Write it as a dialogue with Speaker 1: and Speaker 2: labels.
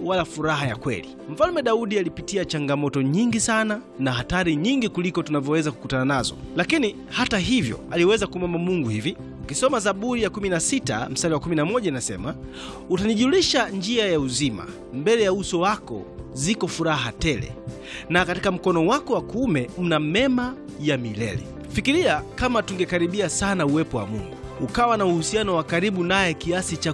Speaker 1: wala furaha ya kweli. Mfalme Daudi alipitia changamoto nyingi sana na hatari nyingi kuliko tunavyoweza kukutana nazo, lakini hata hivyo aliweza kumwomba Mungu hivi. Ukisoma Zaburi ya 16 mstari wa 11 inasema, utanijulisha njia ya uzima, mbele ya uso wako ziko furaha tele, na katika mkono wako wa kuume mna mema ya milele. Fikiria kama tungekaribia sana uwepo wa Mungu, ukawa na uhusiano wa karibu naye kiasi cha